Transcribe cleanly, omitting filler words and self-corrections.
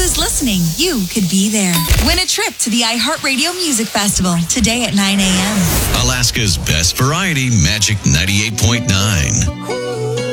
is listening, you could be there. Win a trip to the iHeartRadio Music Festival today at 9 a.m. Alaska's best variety, Magic 98.9.